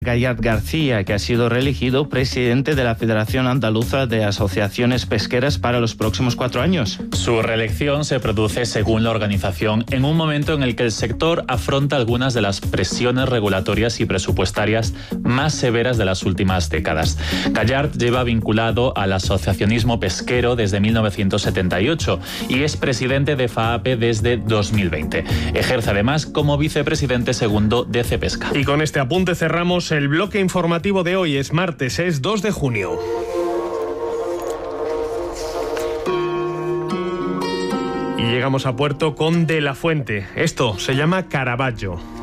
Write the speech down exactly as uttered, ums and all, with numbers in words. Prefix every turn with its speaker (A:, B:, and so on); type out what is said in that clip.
A: Gallard García, que ha sido reelegido presidente de la Federación Andaluza de Asociaciones Pesqueras para los próximos cuatro años.
B: Su reelección se produce, según la organización, en un momento en el que el sector afronta algunas de las presiones regulatorias y presupuestarias más severas de las últimas décadas. Gallard lleva vinculado al asociacionismo pesquero desde mil novecientos setenta y ocho y es presidente de FAAPE desde dos mil veinte. Ejerce además como vicepresidente segundo de Cepesca.
C: Y con este apunte cerramos el bloque informativo de hoy. Es martes, es dos de junio. Y llegamos a puerto con De la Fuente. Esto se llama Caravaggio.